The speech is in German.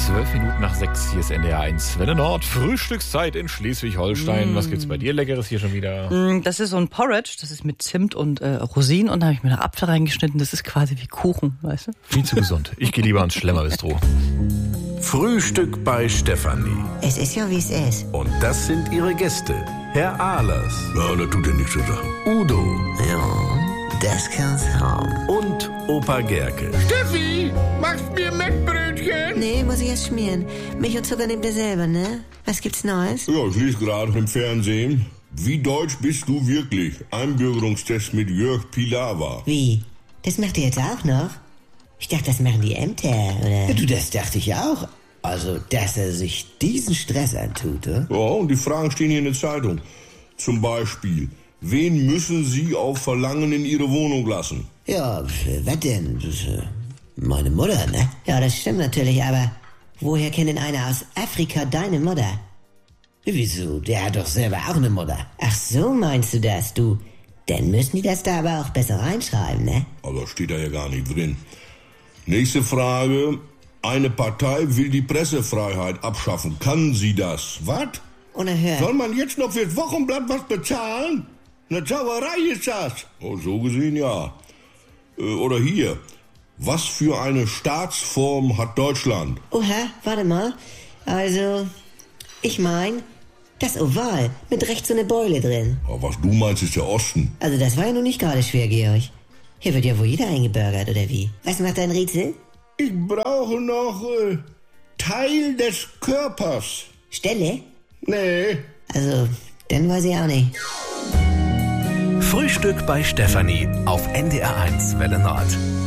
6:12 hier ist NDR 1 Welle Nord, Frühstückszeit in Schleswig-Holstein. Was gibt's bei dir Leckeres hier schon wieder? Das ist so ein Porridge, das ist mit Zimt und Rosinen und da habe ich mir noch Apfel reingeschnitten. Das ist quasi wie Kuchen, weißt du? Viel zu gesund. Ich gehe lieber ans Schlemmerbistro. Frühstück bei Stefanie. Es ist ja, wie es ist. Und das sind ihre Gäste. Herr Ahlers. Ja, das tut ja nichts zu sagen. Udo. Ja, das kann's haben. Und Opa Gerke. Steffi, machst mir Mettbrötchen? Nee, muss ich erst schmieren. Milch und Zucker nehmt ihr selber, ne? Was gibt's Neues? Ja, ich lese gerade im Fernsehen. Wie deutsch bist du wirklich? Einbürgerungstest mit Jörg Pilawa. Wie? Das macht ihr jetzt auch noch? Ich dachte, das machen die Ämter, oder? Ja, du, das dachte ich auch. Also, dass er sich diesen Stress antut, oder? Ja, und die Fragen stehen hier in der Zeitung. Zum Beispiel, wen müssen Sie auf Verlangen in Ihre Wohnung lassen? Ja, was denn? Das ist meine Mutter, ne? Ja, das stimmt natürlich, aber woher kennt denn einer aus Afrika deine Mutter? Wieso? Der hat doch selber auch eine Mutter. Ach so, meinst du das, du? Dann müssen die das da aber auch besser reinschreiben, ne? Aber steht da ja gar nicht drin. Nächste Frage. Eine Partei will die Pressefreiheit abschaffen. Kann sie das? Was? Unerhört. Soll man jetzt noch fürs Wochenblatt was bezahlen? Eine Zauberei ist das. Oh, so gesehen ja. Oder hier. Was für eine Staatsform hat Deutschland? Oha, warte mal. Also, ich mein, das Oval mit rechts so eine Beule drin. Aber was du meinst, ist der Osten. Also das war ja nun nicht gerade schwer, Georg. Hier wird ja wohl jeder eingebürgert, oder wie? Was macht dein Rätsel? Ich brauche noch Teil des Körpers. Stelle? Nee. Also, dann weiß ich auch nicht. Frühstück bei Stefanie auf NDR 1 Welle Nord.